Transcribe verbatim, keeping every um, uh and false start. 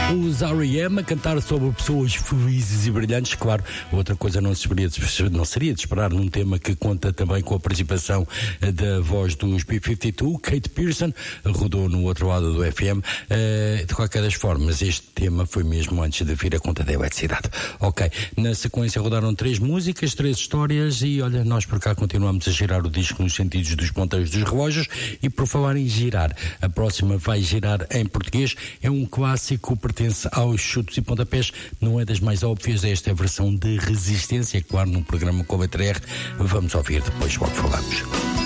Os R E M a cantar sobre pessoas felizes e brilhantes, claro, outra coisa não seria, de, não seria de esperar num tema que conta também com a participação da voz dos B cinquenta e dois, Kate Pierson, rodou no outro lado do F M. Uh, de qualquer das formas, este tema foi mesmo antes de vir a conta da eletricidade. Ok, na sequência rodaram três músicas, três histórias e olha, nós por cá continuamos a girar o disco nos sentidos dos ponteiros dos relógios e por falar em girar, a próxima vai girar em português, é um clássico, pertence aos chutes e pontapés, não é das mais óbvias, esta é a versão de Resistência, claro, num programa com a B T R, vamos ouvir depois logo falamos.